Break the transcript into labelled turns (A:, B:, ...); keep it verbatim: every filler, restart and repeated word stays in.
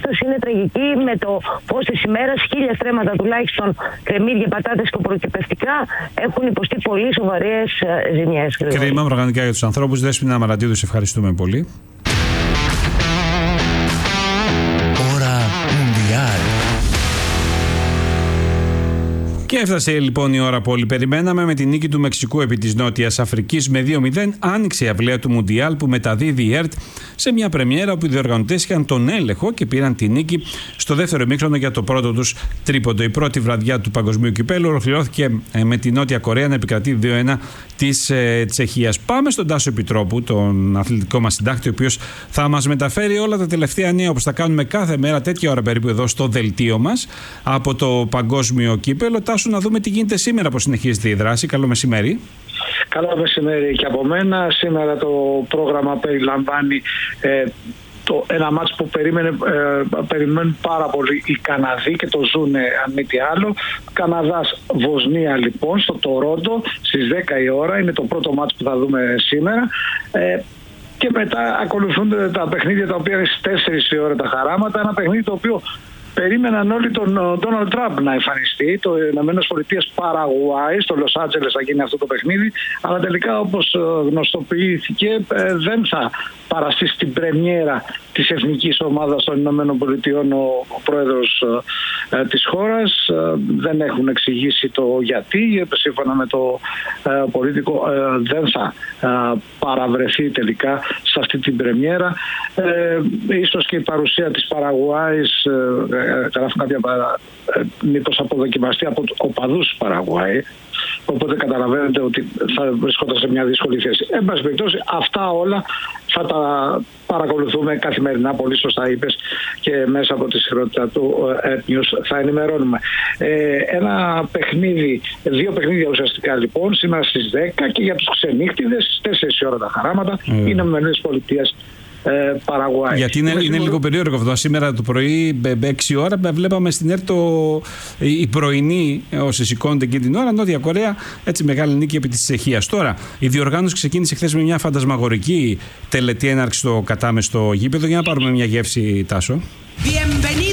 A: κατάσταση είναι τραγική, με το φως της ημέρας χίλια στρέμματα τουλάχιστον κρεμμύδια, πατάτες και προκυπευτικά έχουν υποστεί πολύ σοβαρές ζημιές.
B: Κρίμα πραγματικά για τους ανθρώπους. Δέσποινα Μαραντίδου, σε ευχαριστούμε πολύ. Ώρα Μουντιάλ. Και έφτασε λοιπόν η ώρα που όλοι περιμέναμε. Με την νίκη του Μεξικού επί της Νότιας Αφρικής με δύο μηδέν, άνοιξε η αυλαία του Μουντιάλ που μεταδίδει η ΕΡΤ σε μια πρεμιέρα όπου οι διοργανωτές είχαν τον έλεγχο και πήραν τη νίκη στο δεύτερο ημίχρονο για το πρώτο τους τρίποντο. Η πρώτη βραδιά του Παγκοσμίου Κυπέλλου ολοκληρώθηκε με τη Νότια Κορέα να επικρατεί δύο ένα της ε, Τσεχίας. Πάμε στον Τάσο Επιτρόπου, τον αθλητικό μας συντάκτη, ο οποίος θα μας μεταφέρει όλα τα τελευταία νέα, όπως θα κάνουμε κάθε μέρα, τέτοια ώρα περίπου εδώ στο δελτίο μας από το Παγκόσμιο Κύπελλο. Τάσο, να δούμε τι γίνεται σήμερα, πώς συνεχίζεται η δράση. Καλό μεσημέρι.
C: Καλό μεσημέρι και από μένα. Σήμερα το πρόγραμμα περιλαμβάνει ε, το, ένα μάτς που περίμενε, ε, περιμένουν πάρα πολύ οι Καναδοί και το ζουνε αν μη τι άλλο. Καναδάς-Βοσνία λοιπόν στο Τορόντο στις δέκα η ώρα. Είναι το πρώτο μάτς που θα δούμε σήμερα. Ε, και μετά ακολουθούν τα παιχνίδια τα οποία είναι στις τέσσερις η ώρα τα χαράματα. Ένα παιχνίδι το οποίο περίμεναν όλοι τον Ντόναλντ Τραμπ να εμφανιστεί, το Ηνωμένες Πολιτείες Παραγουάη, στο Λος Άντζελες θα γίνει αυτό το παιχνίδι, αλλά τελικά, όπως γνωστοποιήθηκε, δεν θα παραστεί στην πρεμιέρα της εθνικής ομάδας των Ηνωμένων Πολιτειών ο, ο πρόεδρος ε, της χώρας. Ε, δεν έχουν εξηγήσει το γιατί, σύμφωνα με το ε, πολίτικο ε, δεν θα ε, παραβρεθεί τελικά σε αυτή την πρεμιέρα. Ε, ίσως και η παρουσία της Παραγουάης, ε, ε, γράφουν κάποια παρα, ε, μήπως αποδοκιμαστεί από οπαδούς της Παραγουάη. Οπότε καταλαβαίνετε ότι θα βρισκόταν σε μια δύσκολη θέση. Εν πάση περιπτώσει, αυτά όλα θα τα παρακολουθούμε καθημερινά, πολύ σωστά είπες, και μέσα από τη σειρότητα του Earth News θα ενημερώνουμε. Ε, ένα παιχνίδι, δύο παιχνίδια ουσιαστικά λοιπόν, σήμερα στις δέκα, και για τους ξενύχτιδες στις τέσσερις η ώρα τα χαράματα, mm. είναι Ηνωμένες Πολιτείες Ε, Παραγουάη.
B: Γιατί είναι, είναι, είναι λίγο περίεργο αυτό. Σήμερα το πρωί, έξι ώρα, βλέπαμε στην ΕΡΤ η πρωινή, όσοι σηκώνονται εκείνη την ώρα, Νότια Κορέα, έτσι μεγάλη νίκη επί της Τσεχίας. Τώρα, η διοργάνωση ξεκίνησε χθες με μια φαντασμαγορική τελετή έναρξη στο κατάμεστο γήπεδο. Για να πάρουμε μια γεύση, Τάσο.